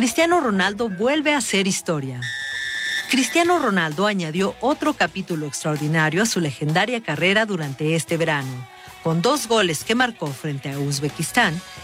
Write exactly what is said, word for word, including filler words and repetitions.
Cristiano Ronaldo vuelve a hacer historia. Cristiano Ronaldo añadió otro capítulo extraordinario a su legendaria carrera durante este verano. Con dos goles que marcó frente a Uzbekistán,